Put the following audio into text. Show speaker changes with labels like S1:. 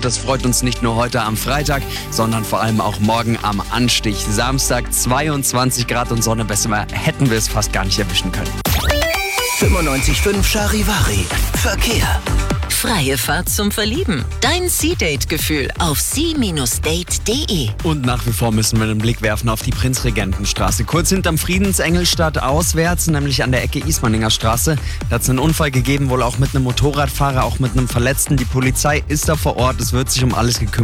S1: und das freut uns nicht nur heute am Freitag, sondern vor allem auch morgen am Anstich. Samstag 22 Grad und Sonne, besser hätten wir es fast gar nicht erwischen können.
S2: 95.5 Charivari. Verkehr.
S3: Freie Fahrt zum Verlieben. Dein Sea-Date-Gefühl auf sea-date.de.
S1: Und nach wie vor müssen wir einen Blick werfen auf die Prinzregentenstraße. Kurz hinterm Friedensengelstadt auswärts, nämlich an der Ecke Ismaninger Straße. Da hat es einen Unfall gegeben, wohl auch mit einem Motorradfahrer, auch mit einem Verletzten. Die Polizei ist da vor Ort, es wird sich um alles gekümmert.